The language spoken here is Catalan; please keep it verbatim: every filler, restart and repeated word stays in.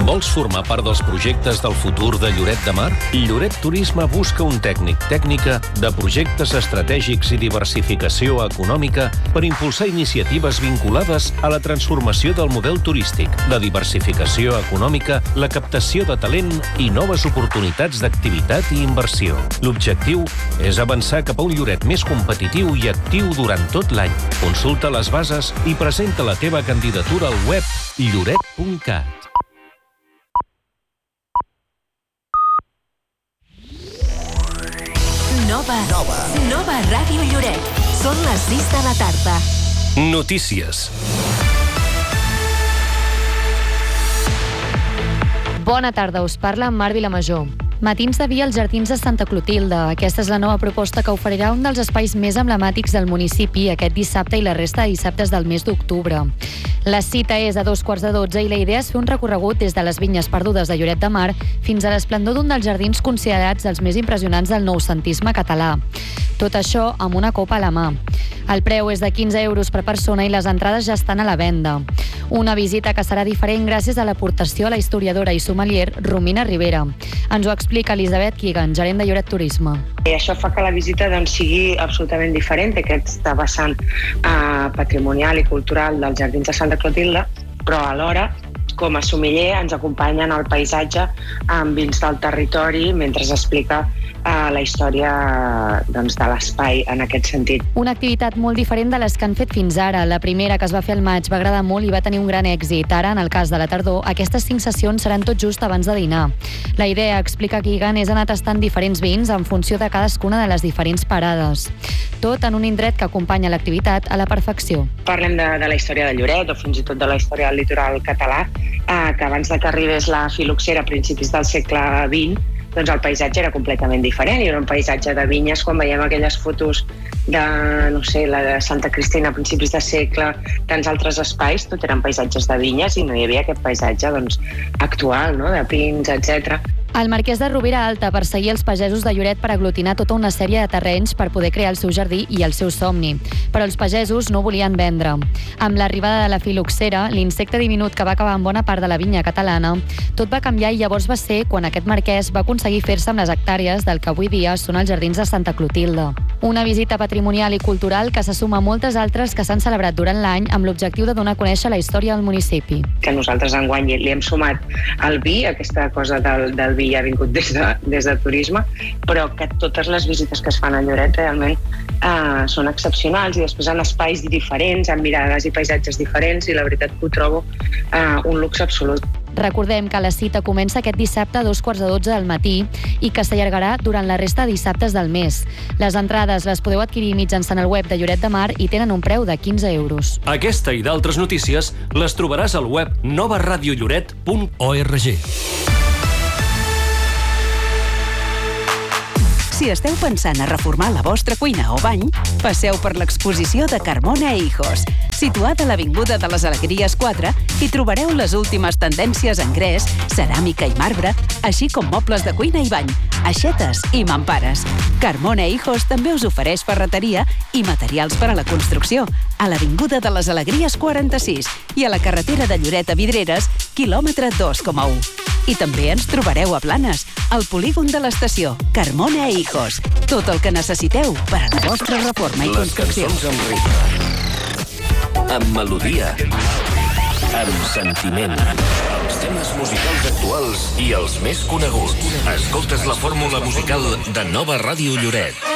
Vols formar part dels projectes del futur de Lloret de Mar? Lloret Turisme busca un tècnic tècnica de projectes estratègics i diversificació econòmica per impulsar iniciatives vinculades a la transformació del model turístic, la diversificació econòmica, la captació de talent i noves oportunitats d'activitat i inversió. L'objectiu és avançar cap a un Lloret més competitiu i actiu durant tot l'any. Consulta les bases i presenta la teva candidatura al web lloret punt cat. Nova. Nova. Nova Ràdio Lloret. Són les sis de la tarda. Notícies. Bona tarda, us parla Mar Vilamajor. Matins de dia als Jardins de Santa Clotilde. Aquesta és la nova proposta que oferirà un dels espais més emblemàtics del municipi aquest dissabte i la resta de dissabtes del mes d'octubre. La cita és a dos quarts de dotze i la idea és fer un recorregut des de les vinyes perdudes de Lloret de Mar fins a l'esplendor d'un dels jardins considerats els més impressionants del noucentisme català. Tot això amb una copa a la mà. El preu és de quinze euros per persona i les entrades ja estan a la venda. Una visita que serà diferent gràcies a l'aportació a la historiadora i sommelier Romina Rivera. Ens ho explica Elisabet Kigan, gerent de Lloret Turisme. I això fa que la visita doncs, sigui absolutament diferent d'aquesta vessant eh, patrimonial i cultural dels Jardins de Santa Clotilde, però alhora, com a sommelier, ens acompanyen al paisatge amb vins del territori mentre explica eh, la història doncs, de l'espai en aquest sentit. Una activitat molt diferent de les que han fet fins ara. La primera, que es va fer al maig, va agradar molt i va tenir un gran èxit. Ara, en el cas de la tardor, aquestes cinc sessions seran tot just abans de dinar. La idea, explica Kigan, és anar tastant diferents vins en funció de cadascuna de les diferents parades. Tot en un indret que acompanya l'activitat a la perfecció. Parlem de, de la història de Lloret o fins i tot de la història del litoral català, eh, que abans de que arribés la filoxera a principis del segle vint, doncs el paisatge era completament diferent. Era un paisatge de vinyes, quan veiem aquelles fotos de, no sé, la de Santa Cristina a principis de segle, tants altres espais, tot eren paisatges de vinyes i no hi havia aquest paisatge doncs, actual, no? De pins, etcètera. El marquès de Rovira Alta perseguia els pagesos de Lloret per aglutinar tota una sèrie de terrenys per poder crear el seu jardí i el seu somni. Però els pagesos no volien vendre. Amb l'arribada de la filoxera, l'insecte diminut que va acabar amb bona part de la vinya catalana, tot va canviar i llavors va ser quan aquest marquès va aconseguir fer-se amb les hectàrees del que avui dia són els Jardins de Santa Clotilde. Una visita patrimonial i cultural que se suma a moltes altres que s'han celebrat durant l'any amb l'objectiu de donar a conèixer la història del municipi. Que nosaltres enguany li hem sumat el vi, aquesta cosa del, del vi ja ha vingut des de, des de turisme, però que totes les visites que es fan a Lloret realment eh, són excepcionals i després en espais diferents, amb mirades i paisatges diferents i la veritat que ho trobo eh, un luxe absolut. Recordem que la cita comença aquest dissabte a dos quarts de dotze del matí i que s'allargarà durant la resta de dissabtes del mes. Les entrades les podeu adquirir mitjançant el web de Lloret de Mar i tenen un preu de quinze euros. Aquesta i d'altres notícies les trobaràs al web nova radio lloret punt org. Si esteu pensant a reformar la vostra cuina o bany, passeu per l'exposició de Carmona e Hijos. Situada a l'Avinguda de les Alegries quatre, hi trobareu les últimes tendències en gres, ceràmica i marbre, així com mobles de cuina i bany, aixetes i mampares. Carmona e Hijos també us ofereix ferreteria i materials per a la construcció a l'Avinguda de les Alegries quaranta-sis i a la carretera de Lloret a Vidreres, quilòmetre dos coma u. I també ens trobareu a Planes, al polígon de l'estació, Carmona e Hijos. Tot el que necessiteu per a la vostra reforma i construcció. Les cançons amb ritme, amb melodia, amb sentiment. Els temes musicals actuals i els més coneguts. Escoltes la fórmula musical de Nova Ràdio Lloret.